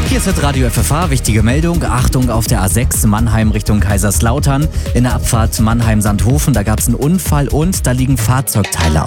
Hier ist Radio FFH, wichtige Meldung. Achtung, auf der A6 Mannheim Richtung Kaiserslautern. In der Abfahrt Mannheim-Sandhofen, da gab es einen Unfall und da liegen Fahrzeugteile